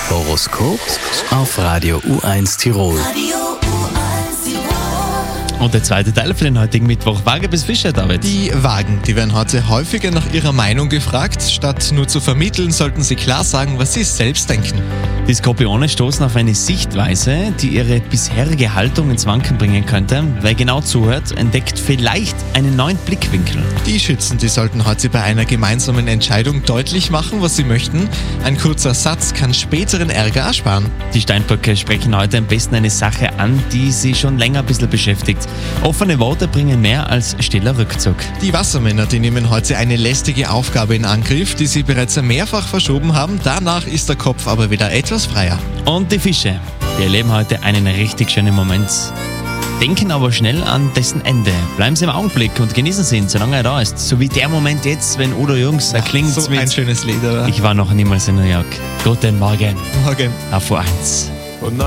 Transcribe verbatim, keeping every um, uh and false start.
Horoskop auf Radio U eins Tirol. Und der zweite Teil für den heutigen Mittwoch. Waage bis Fische, David. Die Wagen, die werden heute häufiger nach ihrer Meinung gefragt. Statt nur zu vermitteln, sollten sie klar sagen, was sie selbst denken. Die Skorpione stoßen auf eine Sichtweise, die ihre bisherige Haltung ins Wanken bringen könnte. Wer genau zuhört, entdeckt vielleicht einen neuen Blickwinkel. Die Schützen, die sollten heute bei einer gemeinsamen Entscheidung deutlich machen, was sie möchten. Ein kurzer Satz kann späteren Ärger ersparen. Die Steinböcke sprechen heute am besten eine Sache an, die sie schon länger ein bisschen beschäftigt. Offene Worte bringen mehr als stiller Rückzug. Die Wassermänner, die nehmen heute eine lästige Aufgabe in Angriff, die sie bereits mehrfach verschoben haben. Danach ist der Kopf aber wieder etwas freier. Und die Fische, die erleben heute einen richtig schönen Moment. Denken aber schnell an dessen Ende. Bleiben Sie im Augenblick und genießen Sie ihn, solange er da ist. So wie der Moment jetzt, wenn Udo Jürgens erklingt So mit ein schönes Lied, oder? Ich war noch niemals in New York. Guten Morgen Morgen. auf U eins.